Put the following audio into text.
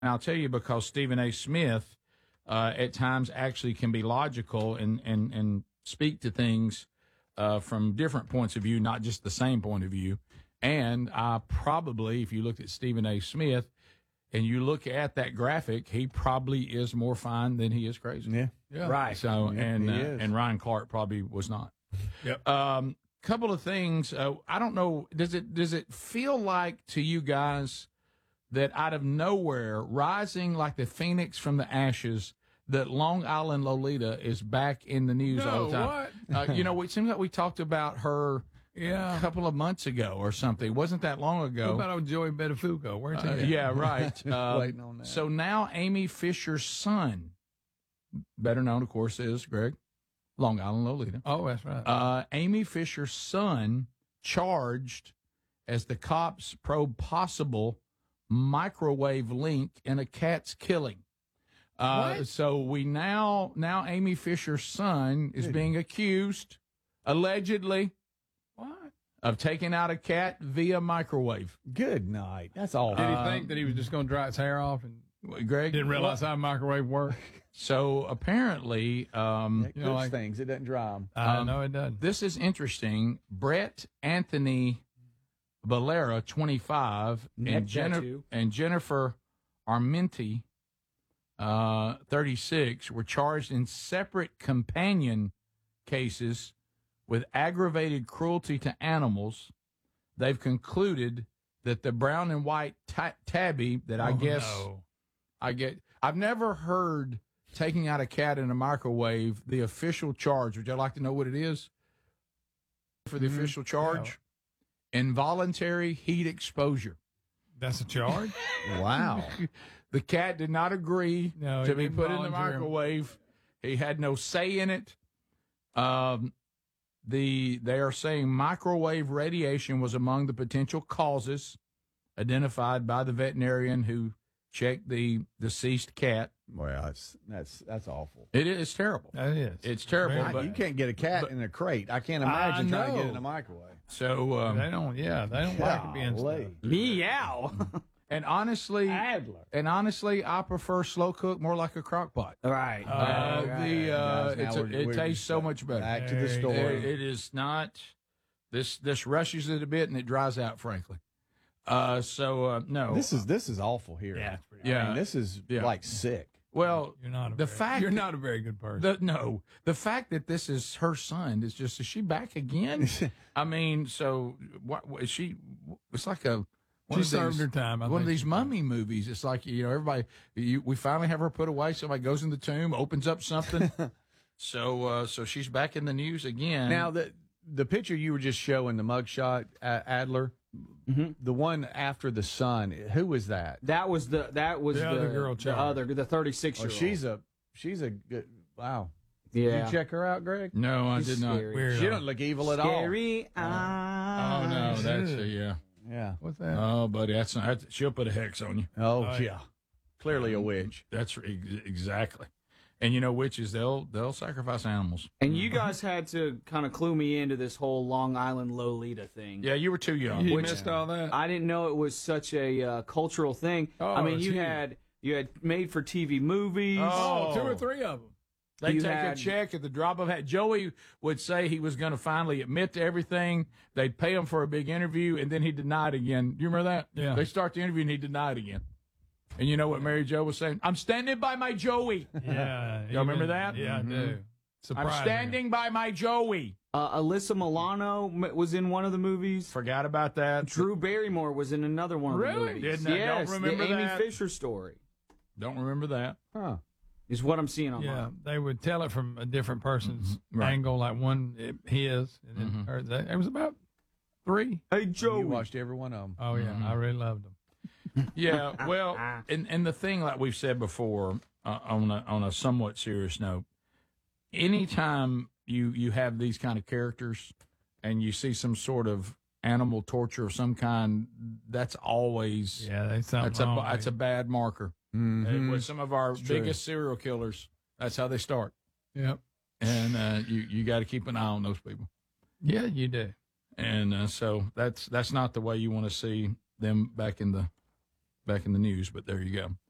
And I'll tell you because Stephen A. Smith at times actually can be logical and speak to things from different points of view, not just the same point of view. And I probably, if you looked at Stephen A. Smith and you look at that graphic, he probably is more fine than he is crazy. Yeah. Right. So, and Ryan Clark probably was not. Yep. Couple of things. I don't know. Does it feel like to you guys that out of nowhere, rising like the phoenix from the ashes, that Long Island Lolita is back in the news all the time? What? It seems like we talked about her a couple of months ago or something. It wasn't that long ago. What about old Joey Betefuco? Where's he? Yeah, right. Waiting on that. So now Amy Fisher's son, better known, of course, is Greg, Long Island Lolita. Oh, that's right. Amy Fisher's son charged as the cops probe possible microwave link in a cat's killing. So we now Amy Fisher's son is being accused, allegedly, of taking out a cat via microwave. Good night. That's all. Did he think that he was just going to dry his hair off and Greg didn't realize how a microwave worked? So apparently, it cooks things. It doesn't dry them. No, it doesn't. This is interesting. Brett Anthony Valera, 25, and Jennifer Armenti, 36, were charged in separate companion cases with aggravated cruelty to animals. They've concluded that the brown and white tabby that I've never heard taking out a cat in a microwave, the official charge. Would you like to know what it is for the official charge? Yeah. Involuntary heat exposure. That's a charge? Wow. The cat did not agree to be put in the microwave. He had no say in it. They are saying microwave radiation was among the potential causes identified by the veterinarian who checked the deceased cat. Well, that's awful. It is terrible. That is. It's terrible. But you can't get a cat in a crate. I can't imagine trying to get it in a microwave. So they don't like it being stuffed. Meow. And honestly, Adler. I prefer slow cook, more like a crock pot. Right. It tastes so much better. Back to the story. It is not. This rushes it a bit and it dries out, frankly. No. This is awful here. Yeah, it's pretty. I mean, this is like sick. Well, You're not a very good person. The fact that this is her son is she back again? I mean, so what is she? It's like she served her time. One of these mummy movies. It's like, everybody. We finally have her put away. Somebody goes in the tomb, opens up something. So she's back in the news again. Now the picture you were just showing, the mugshot, Adler. Mm-hmm. The one after the son, who was that? That was the other girl, the 36-year-old. She's a good. Wow. Yeah. Did you check her out, Greg? No, I did not. Weird. She doesn't look evil at all. Scary eyes. Oh no, that's yeah. Yeah. What's that? Oh, buddy, she'll put a hex on you. Oh yeah. Clearly a witch. That's exactly. And witches, they'll sacrifice animals. And you guys had to kind of clue me into this whole Long Island Lolita thing. Yeah, you were too young. You missed all that. I didn't know it was such a cultural thing. Oh, I mean, gee. you had made-for-TV movies. Oh. 2 or 3 of them. They take a check at the drop of a hat. Joey would say he was going to finally admit to everything. They'd pay him for a big interview, and then he denied again. Do you remember that? Yeah. They start the interview, and he denied again. And you know what Mary Jo was saying? I'm standing by my Joey. Yeah. Y'all remember that? Yeah, I do. I'm standing by my Joey. Alyssa Milano was in one of the movies. Forgot about that. Drew Barrymore was in another one of the Really? movies. Didn't I? Yes, Don't remember the that. Amy Fisher story. Don't remember that. Huh. Is what I'm seeing online. Yeah, they would tell it from a different person's angle, like his, and then hers. It was about 3. Hey, Joey. You watched every one of them. Oh yeah, I really loved them. Yeah, well, and the thing, like we've said before, on a somewhat serious note, anytime you have these kind of characters and you see some sort of animal torture of some kind, that's always that's a bad marker. Mm-hmm. With some of our biggest serial killers, that's how they start. Yep. And you got to keep an eye on those people. Yeah, you do. And so that's not the way you want to see them back in the news. But there you go.